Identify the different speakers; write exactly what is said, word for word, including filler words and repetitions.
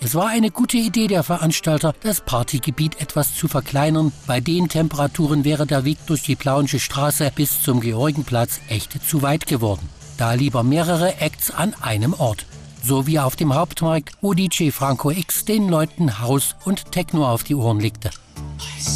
Speaker 1: Es war eine gute Idee der Veranstalter, das Partygebiet etwas zu verkleinern. Bei den Temperaturen wäre der Weg durch die Plauensche Straße bis zum Georgenplatz echt zu weit geworden. Da lieber mehrere Acts an einem Ort. So wie auf dem Hauptmarkt, wo D J Franco X den Leuten House und Techno auf die Ohren legte.